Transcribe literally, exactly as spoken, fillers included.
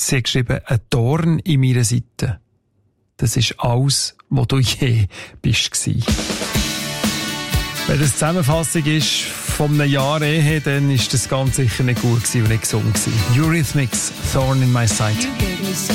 Sie hat geschrieben, ein Dorn in meiner Seite. Das ist alles, was du je bist gsi. Wenn das Zusammenfassung ist von einem Jahr Ehe, dann ist das ganz sicher nicht gut gewesen und nicht gesund gewesen. Eurythmics, Thorn in my side. You gave me so